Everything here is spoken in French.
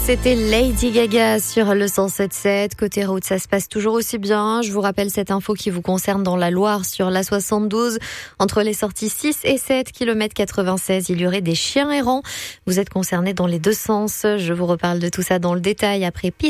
C'était Lady Gaga sur le 107.7. Côté route, ça se passe toujours aussi bien. Je vous rappelle cette info qui vous concerne dans la Loire sur la 72. Entre les sorties 6 et 7 km 96, il y aurait des chiens errants. Vous êtes concernés dans les deux sens. Je vous reparle de tout ça dans le détail après Pif.